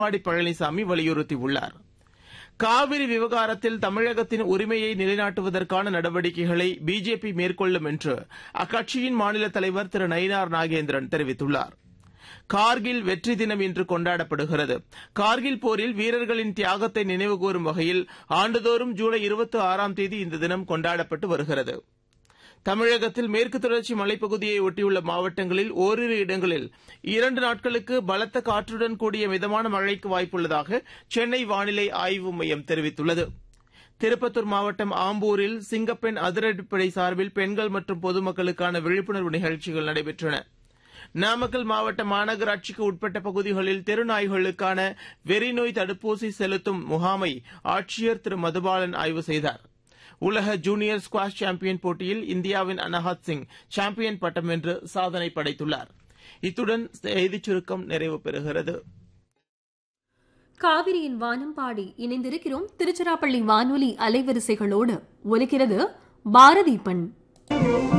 எடப்பாடி பழனிசாமி வலியுறுத்தியுள்ளார். காவிரி விவகாரத்தில் தமிழகத்தின் உரிமையை நிலைநாட்டுவதற்கான நடவடிக்கைகளை பிஜேபி மேற்கொள்ளும் என்று அக்கட்சியின் மாநில தலைவர் திரு நயினார் நாகேந்திரன் தெரிவித்துள்ளார். கார்கில் வெற்றி தினம் இன்று கொண்டாடப்படுகிறது. கார்கில் போரில் வீரர்களின் தியாகத்தை நினைவுகூரும் வகையில் ஆண்டுதோறும் ஜூலை 26ஆம் தேதி இந்த தினம் கொண்டாடப்பட்டு வருகிறது. தமிழகத்தில் மேற்கு தொடர்ச்சி மலைப்பகுதியை ஒட்டியுள்ள மாவட்டங்களில் ஓரிரு இடங்களில் 2 நாட்களுக்கு பலத்த காற்றுடன் கூடிய மிதமான மழைக்கு வாய்ப்புள்ளதாக சென்னை வானிலை ஆய்வு மையம் தெரிவித்துள்ளது. திருப்பத்தூர் மாவட்டம் ஆம்பூரில் சிங்கப்பெண் அதிரடிப்படை சார்பில் பெண்கள் மற்றும் பொதுமக்களுக்கான விழிப்புணர்வு நிகழ்ச்சிகள் நடைபெற்றன. நாமக்கல் மாவட்ட மாநகராட்சிக்கு உட்பட்ட பகுதிகளில் தெருநாய்களுக்கான வெறிநோய் தடுப்பூசி செலுத்தும் முகாமை ஆட்சியர் திரு மதுபாலன் ஆய்வு செய்தார். உலக ஜூனியர் ஸ்குவாஷ் சாம்பியன் போட்டியில் இந்தியாவின் அனாஹத் சிங் சாம்பியன் பட்டம் வென்று சாதனை படைத்துள்ளார். இத்துடன் செய்திச் சுருக்கம் நிறைவு பெறுகிறது. காவிரியின் வானம் பாடி இணைந்திருக்கிறோம். திருச்சிராப்பள்ளி வானொலி அலைவரிசைகளோடு ஒலிக்கிறது பாரதி பண்.